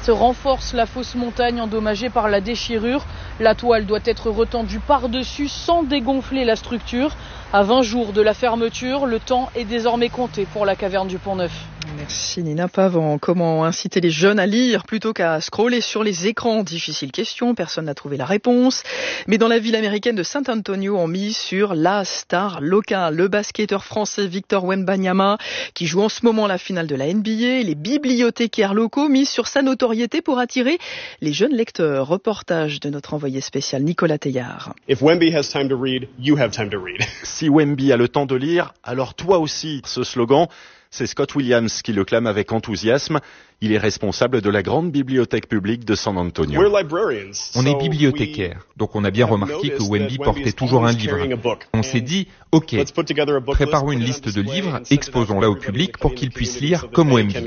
spécialistes renforcent la fausse montagne endommagée par la déchirure. La toile doit être retendue par-dessus sans dégonfler la structure. À 20 jours de la fermeture, le temps est désormais compté pour la caverne du Pont-Neuf. Merci Nina Pavant. Comment inciter les jeunes à lire plutôt qu'à scroller sur les écrans? Difficile question, personne n'a trouvé la réponse. Mais dans la ville américaine de San Antonio, on mise sur la star locale, le basketteur français Victor Wembanyama, qui joue en ce moment la finale de la NBA. Les bibliothécaires locaux misent sur sa notoriété pour attirer les jeunes lecteurs. Reportage de notre envoyé spécial Nicolas Teillard. If Wemby has time to read, you have time to read. Si Wemby a le temps de lire, alors toi aussi. Ce slogan, c'est Scott Williams qui le clame avec enthousiasme. Il est responsable de la grande bibliothèque publique de San Antonio. On est bibliothécaire, donc on a bien remarqué que Wemby portait toujours un livre. On s'est dit, ok, préparons une liste de livres, exposons-la au public pour qu'il puisse lire comme Wemby.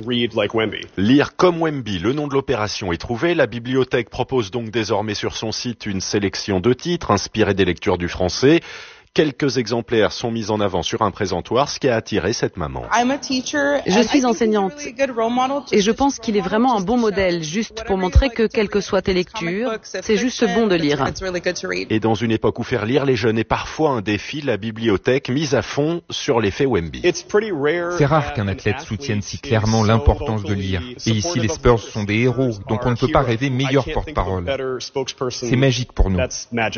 Lire comme Wemby, le nom de l'opération est trouvé. La bibliothèque propose donc désormais sur son site une sélection de titres inspirés des lectures du français. Quelques exemplaires sont mis en avant sur un présentoir, ce qui a attiré cette maman. Je suis enseignante et je pense qu'il est vraiment un bon modèle, juste pour montrer que quelles que soient tes lectures, c'est juste bon de lire. Et dans une époque où faire lire les jeunes est parfois un défi, la bibliothèque mise à fond sur l'effet Wemby. C'est rare qu'un athlète soutienne si clairement l'importance de lire. Et ici, les Spurs sont des héros, donc on ne peut pas rêver meilleur porte-parole. C'est magique pour nous.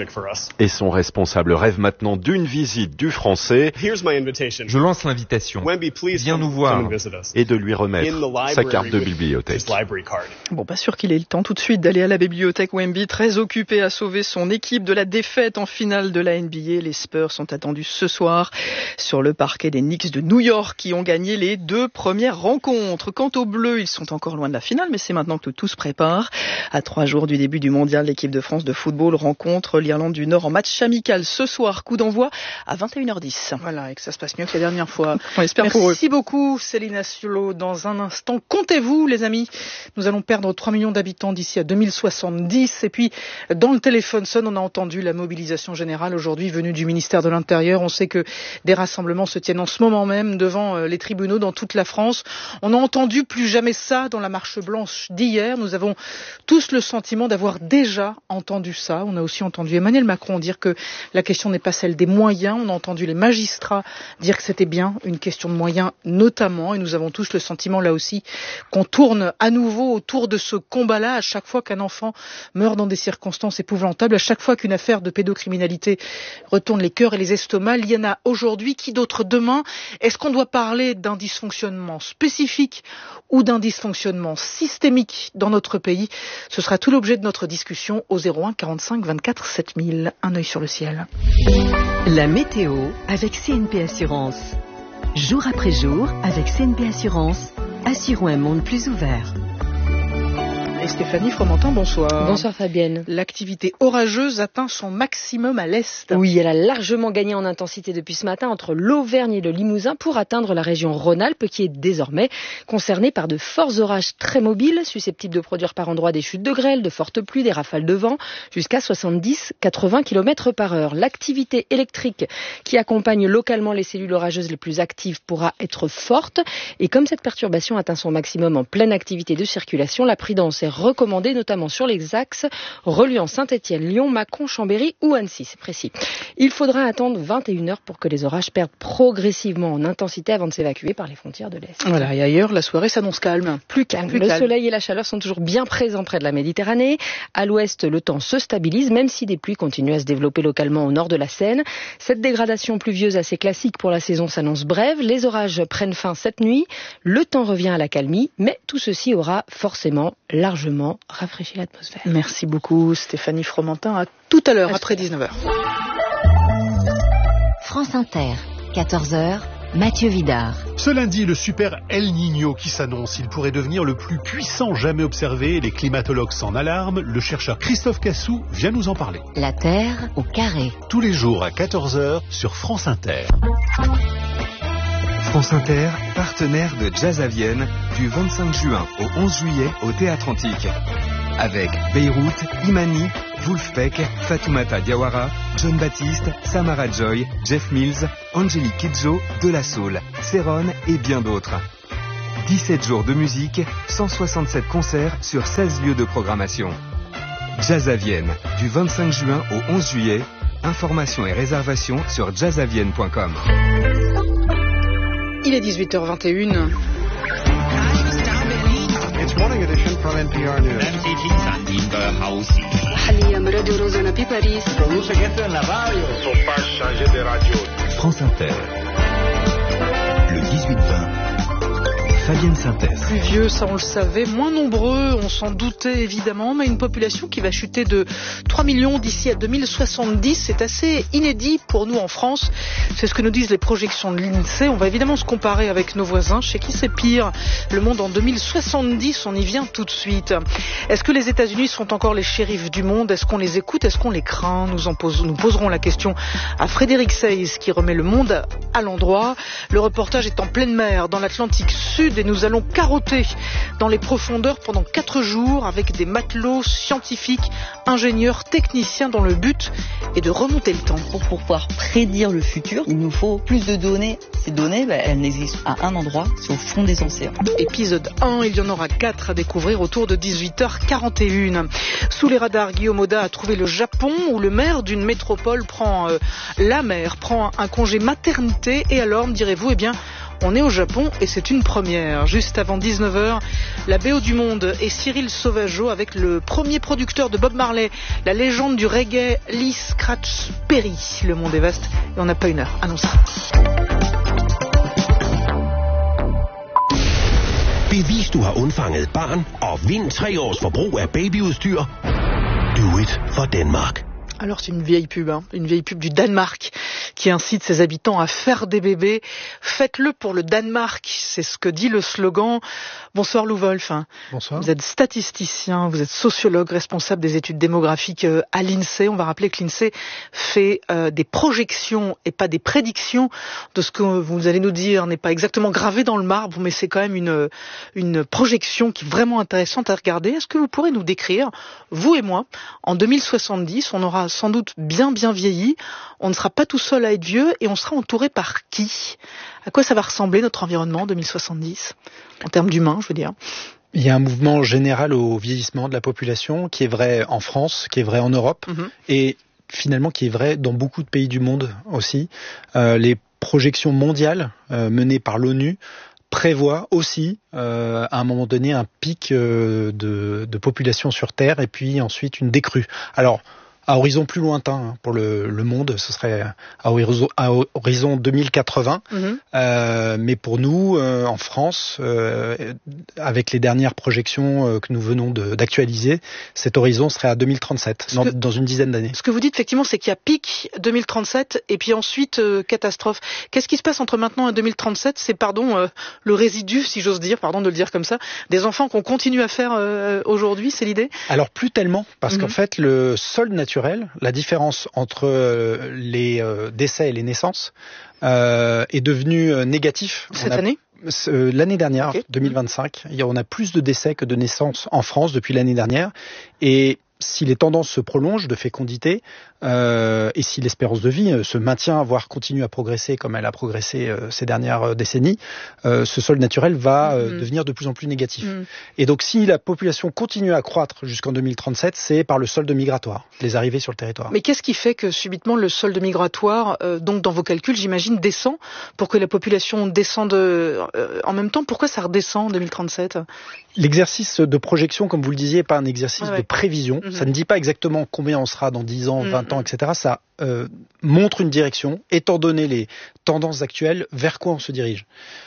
Et son responsable rêve maintenant d'une visite du français. Je lance l'invitation. Viens nous voir. Et de lui remettre sa carte de bibliothèque. Bon, pas sûr qu'il ait le temps tout de suite d'aller à la bibliothèque. Wemby, très occupé à sauver son équipe de la défaite en finale de la NBA. Les Spurs sont attendus ce soir sur le parquet des Knicks de New York qui ont gagné les 2 premières rencontres. Quant aux Bleus, ils sont encore loin de la finale, mais c'est maintenant que tout se prépare. À 3 jours du début du mondial, l'équipe de France de football rencontre l'Irlande du Nord en match amical ce soir. Coup d'envoi à 21h10. Voilà, et que ça se passe mieux que la dernière fois. On espère pour eux. Merci beaucoup, Céline Asciolo. Dans un instant, comptez-vous, les amis. Nous allons perdre 3 millions d'habitants d'ici à 2070. Et puis, dans le téléphone sonne, on a entendu la mobilisation générale aujourd'hui venue du ministère de l'Intérieur. On sait que des rassemblements se tiennent en ce moment même devant les tribunaux dans toute la France. On a entendu plus jamais ça dans la marche blanche d'hier. Nous avons tous le sentiment d'avoir déjà entendu ça. On a aussi entendu Emmanuel Macron dire que la question n'est pas celle des moyens. On a entendu les magistrats dire que c'était bien une question de moyens notamment, et nous avons tous le sentiment là aussi qu'on tourne à nouveau autour de ce combat-là. À chaque fois qu'un enfant meurt dans des circonstances épouvantables, à chaque fois qu'une affaire de pédocriminalité retourne les cœurs et les estomacs, il y en a aujourd'hui, qui d'autre demain? Est-ce qu'on doit parler d'un dysfonctionnement spécifique ou d'un dysfonctionnement systémique dans notre pays? Ce sera tout l'objet de notre discussion au 01 45 24 7000. Un œil sur le ciel. La météo avec CNP Assurance. Jour après jour, avec CNP Assurance, assurons un monde plus ouvert. Et Stéphanie Fromentin, bonsoir. Bonsoir Fabienne. L'activité orageuse atteint son maximum à l'est. Oui, elle a largement gagné en intensité depuis ce matin entre l'Auvergne et le Limousin pour atteindre la région Rhône-Alpes qui est désormais concernée par de forts orages très mobiles, susceptibles de produire par endroits des chutes de grêle, de fortes pluies, des rafales de vent jusqu'à 70-80 km par heure. L'activité électrique qui accompagne localement les cellules orageuses les plus actives pourra être forte. Et comme cette perturbation atteint son maximum en pleine activité de circulation, la prudence est recommandée, notamment sur les axes reliant Saint-Étienne, Lyon, Mâcon, Chambéry ou Annecy, c'est précis. Il faudra attendre 21 heures pour que les orages perdent progressivement en intensité avant de s'évacuer par les frontières de l'Est. Voilà, et ailleurs, la soirée s'annonce calme. Plus calme. Le soleil et la chaleur sont toujours bien présents près de la Méditerranée. À l'ouest, le temps se stabilise, même si des pluies continuent à se développer localement au nord de la Seine. Cette dégradation pluvieuse assez classique pour la saison s'annonce brève. Les orages prennent fin cette nuit. Le temps revient à la calmie, mais tout ceci aura forcément largement rafraîchi l'atmosphère. Merci beaucoup Stéphanie Fromentin. À tout à l'heure, après 19h. France Inter, 14h, Mathieu Vidard. Ce lundi, le super El Niño qui s'annonce. Il pourrait devenir le plus puissant jamais observé. Les climatologues s'en alarment. Le chercheur Christophe Cassou vient nous en parler. La Terre au carré. Tous les jours à 14h sur France Inter. France Inter, partenaire de Jazz à Vienne, du 25 juin au 11 juillet au Théâtre Antique. Avec Beyrouth, Imani, Wolfpack, Fatoumata Diawara, John Baptiste, Samara Joy, Jeff Mills, Angélique Kidjo, De La Soul, Céron et bien d'autres. 17 jours de musique, 167 concerts sur 16 lieux de programmation. Jazz à Vienne, du 25 juin au 11 juillet. Informations et réservations sur jazzavienne.com. Il est 18h21. It's morning edition from NPR News. France Inter. Le 18-20. Fabienne Synthèse. Plus vieux, ça on le savait, moins nombreux, on s'en doutait évidemment, mais une population qui va chuter de 3 millions d'ici à 2070, c'est assez inédit pour nous en France. C'est ce que nous disent les projections de l'INSEE. On va évidemment se comparer avec nos voisins. Chez qui c'est pire? Le monde en 2070, on y vient tout de suite. Est-ce que les États-Unis sont encore les shérifs du monde? Est-ce qu'on les écoute? Est-ce qu'on les craint? Nous poserons la question à Frédéric Seyss qui remet le monde à l'endroit. Le reportage est en pleine mer, dans l'Atlantique Sud, et nous allons carotter dans les profondeurs pendant 4 jours avec des matelots, scientifiques, ingénieurs, techniciens, dans le but est de remonter le temps. Pour pouvoir prédire le futur, il nous faut plus de données. Ces données, elles n'existent à un endroit, c'est au fond des océans. Épisode 1, il y en aura 4 à découvrir autour de 18h41. Sous les radars, Guillaume Oda a trouvé le Japon où le maire d'une métropole prend un congé maternité. Et alors, me direz-vous, on est au Japon et c'est une première. Juste avant 19h, la BO du Monde et Cyril Sauvageau avec le premier producteur de Bob Marley, la légende du reggae, Lee Scratch Perry. Le monde est vaste et on n'a pas une heure. Annoncé. Bevis du har undfanget et barn og vind 3 års forbrug af babyudstyr. Do it for Denmark. Alors c'est une vieille pub du Danemark qui incite ses habitants à faire des bébés. Faites-le pour le Danemark, c'est ce que dit le slogan. Bonsoir Lou Wolf. Bonsoir. Vous êtes statisticien, vous êtes sociologue, responsable des études démographiques à l'INSEE. On va rappeler que l'INSEE fait des projections et pas des prédictions. De ce que vous allez nous dire n'est pas exactement gravé dans le marbre, mais c'est quand même une projection qui est vraiment intéressante à regarder. Est-ce que vous pourrez nous décrire, vous et moi, en 2070, on aura sans doute bien vieilli, on ne sera pas tout seul à être vieux et on sera entouré par qui? À quoi ça va ressembler notre environnement en 2070? En termes d'humains, je veux dire. Il y a un mouvement général au vieillissement de la population qui est vrai en France, qui est vrai en Europe et finalement qui est vrai dans beaucoup de pays du monde aussi. Les projections mondiales menées par l'ONU prévoit aussi à un moment donné un pic de population sur Terre et puis ensuite une décrue. Alors, à horizon plus lointain pour le monde, ce serait à horizon 2080. Mais pour nous, en France, avec les dernières projections que nous venons d'actualiser, cet horizon serait à 2037, dans une dizaine d'années. Ce que vous dites effectivement, c'est qu'il y a pic 2037 et puis ensuite catastrophe. Qu'est-ce qui se passe entre maintenant et 2037? C'est le résidu, si j'ose dire, pardon de le dire comme ça, des enfants qu'on continue à faire aujourd'hui, c'est l'idée? Alors plus tellement, parce qu'en fait le solde naturel, la différence entre les décès et les naissances est devenu négatif. Cette année? L'année dernière, 2025, on a plus de décès que de naissances en France depuis l'année dernière. Et si les tendances se prolongent de fécondité et si l'espérance de vie se maintient, voire continue à progresser comme elle a progressé ces dernières décennies, ce solde naturel va devenir de plus en plus négatif. Et donc si la population continue à croître jusqu'en 2037, c'est par le solde migratoire, les arrivées sur le territoire. Mais qu'est-ce qui fait que subitement le solde migratoire, donc dans vos calculs, j'imagine, descend pour que la population descende en même temps? Pourquoi ça redescend en 2037? L'exercice de projection, comme vous le disiez, n'est pas un exercice de prévision. Ça ne dit pas exactement combien on sera dans 10 ans, 20 ans, etc. Ça montre une direction, étant donné les tendances actuelles, vers quoi on se dirige.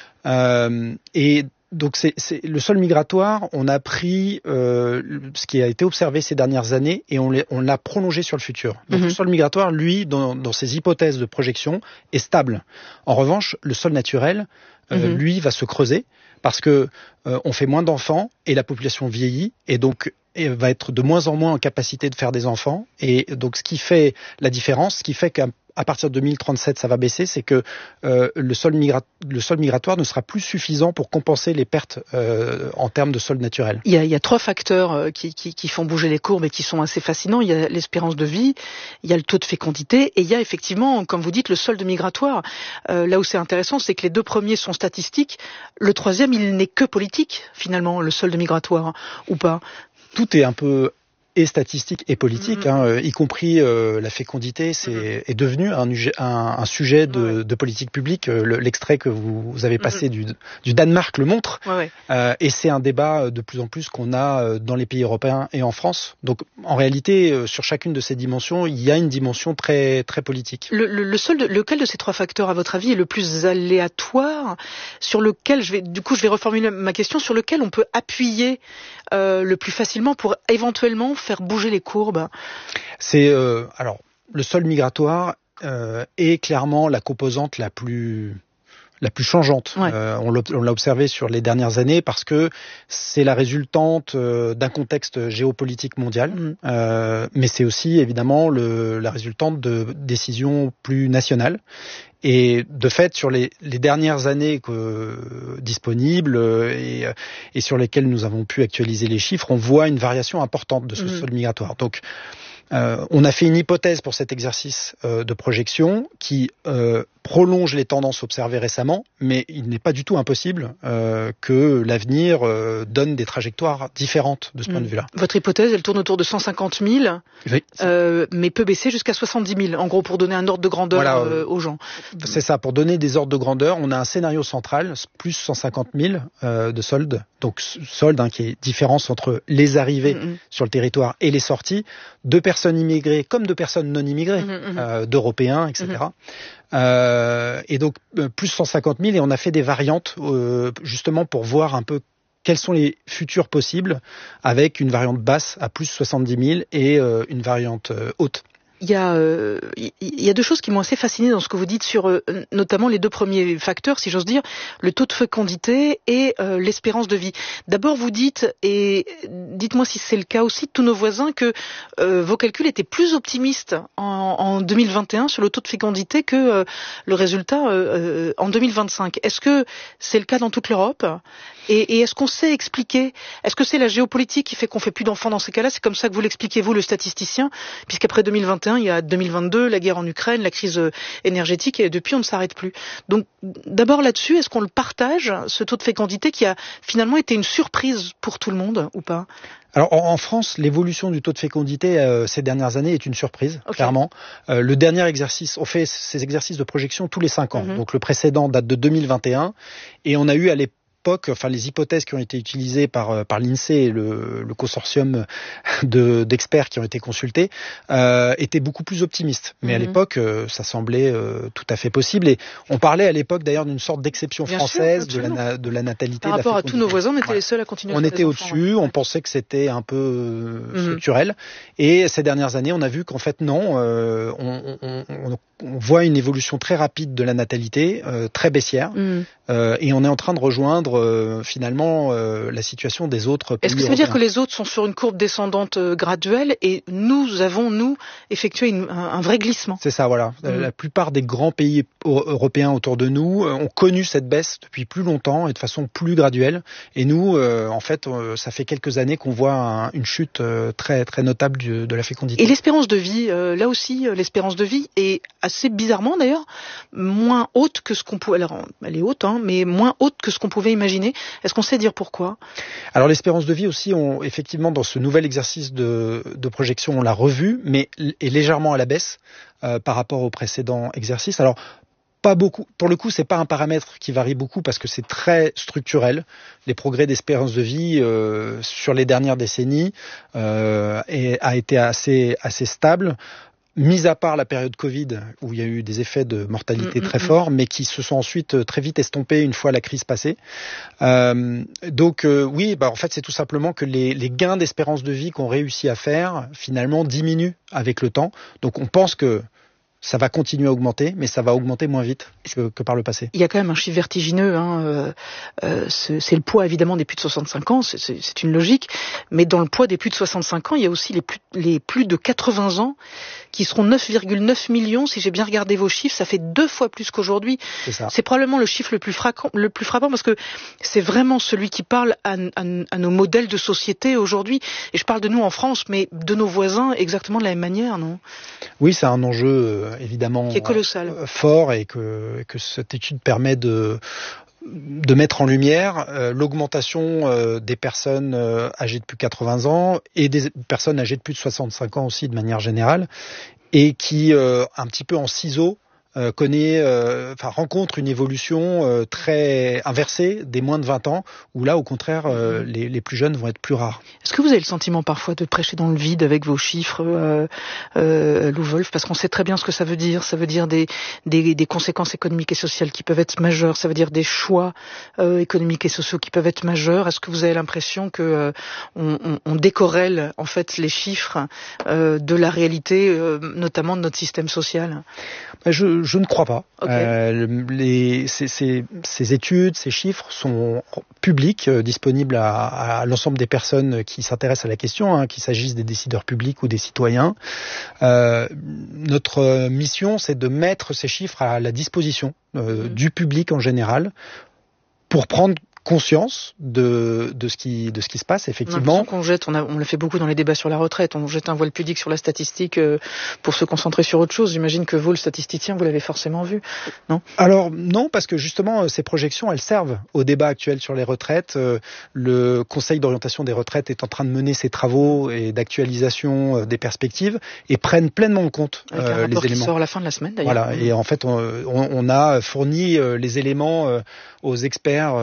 Et donc c'est le solde migratoire, on a pris ce qui a été observé ces dernières années et on l'a prolongé sur le futur. Donc le solde migratoire, lui, dans ses hypothèses de projection, est stable. En revanche, le solde naturel, lui, va se creuser parce que on fait moins d'enfants et la population vieillit et donc va être de moins en moins en capacité de faire des enfants. Et donc, ce qui fait la différence, ce qui fait qu'à partir de 2037, ça va baisser, c'est que le sol migratoire ne sera plus suffisant pour compenser les pertes en termes de sol naturel. Il y a 3 facteurs qui font bouger les courbes et qui sont assez fascinants. Il y a l'espérance de vie, il y a le taux de fécondité et il y a effectivement, comme vous dites, le solde migratoire. Là où c'est intéressant, c'est que les 2 premiers sont statistiques. Le 3e, il n'est que politique, finalement, le solde migratoire, ou pas? Tout est un peu et statistique et politique, y compris la fécondité, est devenu un sujet de politique publique. L'extrait que vous avez passé du Danemark le montre, et c'est un débat de plus en plus qu'on a dans les pays européens et en France. Donc, en réalité, sur chacune de ces dimensions, il y a une dimension très très politique. Lequel de ces 3 facteurs, à votre avis, est le plus aléatoire, sur lequel je vais reformuler ma question, sur lequel on peut appuyer le plus facilement pour éventuellement faire bouger les courbes? C'est alors le sol migratoire est clairement la composante la plus changeante. On l'a observé sur les dernières années parce que c'est la résultante d'un contexte géopolitique mondial, mais c'est aussi évidemment la résultante de décisions plus nationales. Et de fait, sur les dernières années disponibles et sur lesquelles nous avons pu actualiser les chiffres, on voit une variation importante de ce sol migratoire. Donc, on a fait une hypothèse pour cet exercice de projection qui prolonge les tendances observées récemment, mais il n'est pas du tout impossible que l'avenir donne des trajectoires différentes de ce point de vue-là. Votre hypothèse, elle tourne autour de 150 000, oui, mais peut baisser jusqu'à 70 000, en gros, pour donner un ordre de grandeur aux gens. C'est ça, pour donner des ordres de grandeur, on a un scénario central, plus 150 000 de solde, donc solde qui est différence entre les arrivées sur le territoire et les sorties, de personnes immigrées comme de personnes non immigrées, d'Européens, etc. Et donc plus 150 000, et on a fait des variantes justement pour voir un peu quels sont les futurs possibles, avec une variante basse à plus 70 000 et une variante haute. Il y a 2 choses qui m'ont assez fasciné dans ce que vous dites sur notamment les 2 premiers facteurs, si j'ose dire, le taux de fécondité et l'espérance de vie. D'abord, vous dites, et dites-moi si c'est le cas aussi de tous nos voisins, que vos calculs étaient plus optimistes en 2021 sur le taux de fécondité que le résultat en 2025. Est-ce que c'est le cas dans toute l'Europe ? Et est-ce qu'on sait expliquer, est-ce que c'est la géopolitique qui fait qu'on fait plus d'enfants dans ces cas-là? C'est comme ça que vous l'expliquez, vous, le statisticien, puisqu'après 2021, il y a 2022, la guerre en Ukraine, la crise énergétique, et depuis, on ne s'arrête plus. Donc, d'abord là-dessus, est-ce qu'on le partage, ce taux de fécondité qui a finalement été une surprise pour tout le monde, ou pas? Alors en France, l'évolution du taux de fécondité ces dernières années est une surprise, clairement. Le dernier exercice, on fait ces exercices de projection tous les 5 ans. Donc le précédent date de 2021, et on a eu à l'époque, les hypothèses qui ont été utilisées par l'INSEE et le consortium d'experts qui ont été consultés étaient beaucoup plus optimistes. Mais à l'époque, ça semblait tout à fait possible. Et on parlait à l'époque d'ailleurs d'une sorte d'exception française de la natalité. Par rapport à tous nos voisins, on était les seuls à continuer. On était au-dessus, on pensait que c'était un peu structurel. Et ces dernières années, on a vu qu'en fait non, on voit une évolution très rapide de la natalité, très baissière, et on est en train de rejoindre finalement la situation des autres pays. Est-ce que ça veut dire que les autres sont sur une courbe descendante graduelle et nous avons effectué un vrai glissement? C'est ça, voilà. La plupart des grands pays européens autour de nous ont connu cette baisse depuis plus longtemps et de façon plus graduelle. Et nous, en fait, ça fait quelques années qu'on voit une chute très très notable de la fécondité. Et l'espérance de vie, là aussi, l'espérance de vie est assez bizarrement d'ailleurs moins haute que ce qu'on pouvait. Alors, elle est haute, mais moins haute que ce qu'on pouvait imaginer. Est-ce qu'on sait dire pourquoi? Alors l'espérance de vie aussi, effectivement, dans ce nouvel exercice de projection, on l'a revu, mais est légèrement à la baisse par rapport au précédent exercice. Alors pas beaucoup. Pour le coup, c'est pas un paramètre qui varie beaucoup parce que c'est très structurel. Les progrès d'espérance de vie sur les dernières décennies a été assez stable. Mis à part la période Covid, où il y a eu des effets de mortalité très forts, mais qui se sont ensuite très vite estompés une fois la crise passée. Donc oui, en fait, c'est tout simplement que les gains d'espérance de vie qu'on réussit à faire, finalement, diminuent avec le temps. Donc on pense que Ça va continuer à augmenter, mais ça va augmenter moins vite que par le passé. Il y a quand même un chiffre vertigineux. C'est le poids évidemment des plus de 65 ans, c'est une logique. Mais dans le poids des plus de 65 ans, il y a aussi les plus de 80 ans qui seront 9,9 millions. Si j'ai bien regardé vos chiffres, ça fait 2 fois plus qu'aujourd'hui. C'est probablement le chiffre le plus frappant parce que c'est vraiment celui qui parle à nos modèles de société aujourd'hui. Et je parle de nous en France, mais de nos voisins exactement de la même manière, non ? Oui, c'est un enjeu évidemment qui est colossal, fort, et que cette étude permet de mettre en lumière l'augmentation des personnes âgées de plus de 80 ans et des personnes âgées de plus de 65 ans aussi de manière générale, et qui, un petit peu en ciseaux, rencontre une évolution très inversée des moins de 20 ans, où là, au contraire, les plus jeunes vont être plus rares. Est-ce que vous avez le sentiment parfois de prêcher dans le vide avec vos chiffres, Lou Wolf, parce qu'on sait très bien ce que ça veut dire. Ça veut dire des conséquences économiques et sociales qui peuvent être majeures. Ça veut dire des choix économiques et sociaux qui peuvent être majeurs. Est-ce que vous avez l'impression que on décorrèle en fait les chiffres de la réalité, notamment de notre système social ? Je ne crois pas. Okay. Ces études, ces chiffres sont publics, disponibles à l'ensemble des personnes qui s'intéressent à la question, qu'il s'agisse des décideurs publics ou des citoyens. Notre mission, c'est de mettre ces chiffres à la disposition du public en général pour prendre conscience de ce qui se passe, effectivement. On l'a fait beaucoup dans les débats sur la retraite, on jette un voile pudique sur la statistique pour se concentrer sur autre chose. J'imagine que vous, le statisticien, vous l'avez forcément vu, non ? Alors non, parce que justement, ces projections, elles servent au débat actuel sur les retraites. Le Conseil d'orientation des retraites est en train de mener ses travaux et d'actualisation des perspectives et prennent pleinement en compte les éléments. Qui sort à la fin de la semaine, d'ailleurs. Voilà, et en fait, on a fourni les éléments aux experts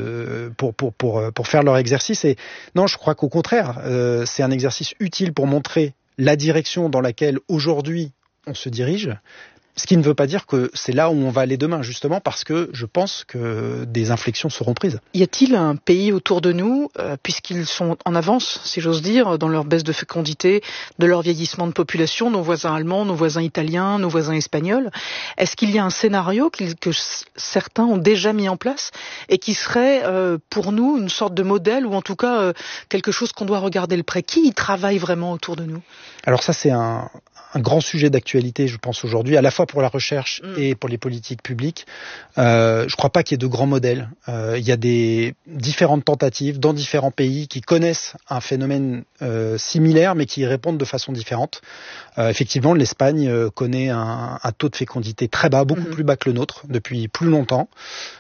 pour faire leur exercice. Et non, je crois qu'au contraire, c'est un exercice utile pour montrer la direction dans laquelle aujourd'hui on se dirige. Ce qui ne veut pas dire que c'est là où on va aller demain, justement parce que je pense que des inflexions seront prises. Y a-t-il un pays autour de nous, puisqu'ils sont en avance, si j'ose dire, dans leur baisse de fécondité, de leur vieillissement de population, nos voisins allemands, nos voisins italiens, nos voisins espagnols, est-ce qu'il y a un scénario que certains ont déjà mis en place et qui serait pour nous une sorte de modèle, ou en tout cas quelque chose qu'on doit regarder de près ? Qui y travaille vraiment autour de nous ? Alors ça, c'est un grand sujet d'actualité, je pense, aujourd'hui, à la fois pour la recherche et pour les politiques publiques. Je ne crois pas qu'il y ait de grands modèles. Il y a des différentes tentatives dans différents pays qui connaissent un phénomène similaire, mais qui y répondent de façon différente. Effectivement, l'Espagne connaît un taux de fécondité très bas, beaucoup plus bas que le nôtre, depuis plus longtemps.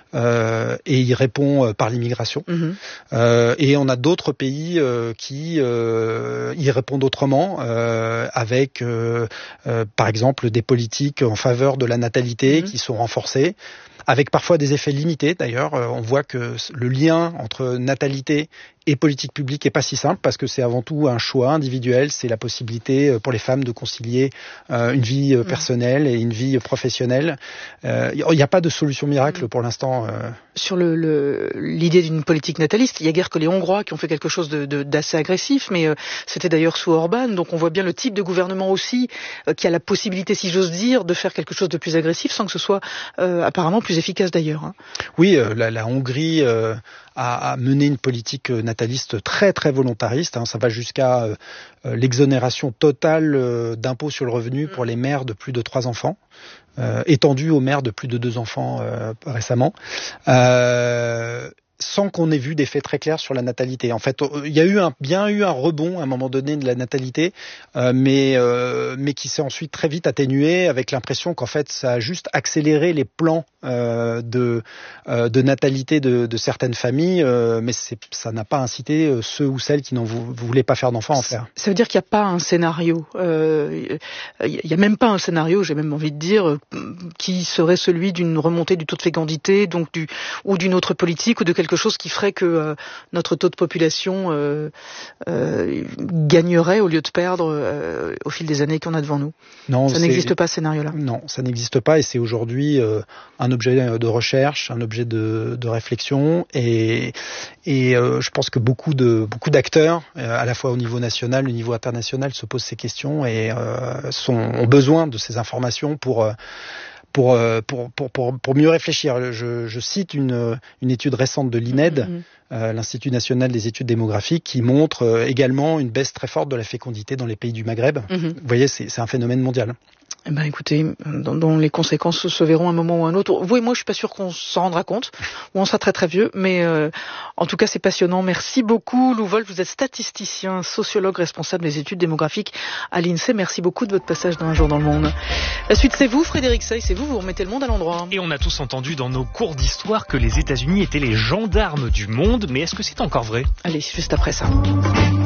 Et il répond par l'immigration. Et on a d'autres pays qui y répondent autrement, avec par exemple des politiques en faveur de la natalité qui sont renforcées, avec parfois des effets limités d'ailleurs. On voit que le lien entre natalité et politique publique est pas si simple, parce que c'est avant tout un choix individuel. C'est la possibilité pour les femmes de concilier une vie personnelle et une vie professionnelle. Il n'y a pas de solution miracle pour l'instant. Sur l'idée d'une politique nataliste, il y a guère que les Hongrois qui ont fait quelque chose d'assez agressif, mais c'était d'ailleurs sous Orban. Donc on voit bien le type de gouvernement aussi qui a la possibilité, si j'ose dire, de faire quelque chose de plus agressif sans que ce soit apparemment plus efficace d'ailleurs. Oui, la Hongrie a mené une politique nataliste très très volontariste. Ça va jusqu'à l'exonération totale d'impôt sur le revenu pour les mères de plus de 3 enfants, étendue aux mères de plus de 2 enfants récemment. Sans qu'on ait vu d'effet très clair sur la natalité. En fait, il y a bien eu un rebond à un moment donné de la natalité, mais qui s'est ensuite très vite atténué, avec l'impression qu'en fait ça a juste accéléré les plans de natalité de certaines familles, mais ça n'a pas incité ceux ou celles qui n'en voulaient pas faire d'enfants à en faire. Ça veut dire qu'il n'y a pas un scénario, il n'y a même pas un scénario, j'ai même envie de dire, qui serait celui d'une remontée du taux de fécondité, donc ou d'une autre politique, ou de quelque chose qui ferait que notre taux de population gagnerait au lieu de perdre au fil des années qu'on a devant nous. Non, ça n'existe pas, ce scénario-là. Non, ça n'existe pas, et c'est aujourd'hui un un objet de recherche, un objet de réflexion, et je pense que beaucoup d'acteurs, à la fois au niveau national, au niveau international, se posent ces questions et ont besoin de ces informations pour mieux réfléchir. Je cite une étude récente de l'INED, l'Institut national des études démographiques, qui montre également une baisse très forte de la fécondité dans les pays du Maghreb. Vous voyez, c'est un phénomène mondial. Eh ben, écoutez, dont les conséquences se verront à un moment ou à un autre. Vous et moi, je suis pas sûr qu'on s'en rendra compte, ou on sera très très vieux, mais en tout cas, c'est passionnant. Merci beaucoup, Lou Wolf. Vous êtes statisticien, sociologue, responsable des études démographiques à l'INSEE. Merci beaucoup de votre passage dans Un jour dans le monde. La suite, c'est vous, Frédéric Sey, c'est vous remettez le monde à l'endroit. Et on a tous entendu dans nos cours d'histoire que les États-Unis étaient les gendarmes du monde, mais est-ce que c'est encore vrai ? Allez, juste après ça.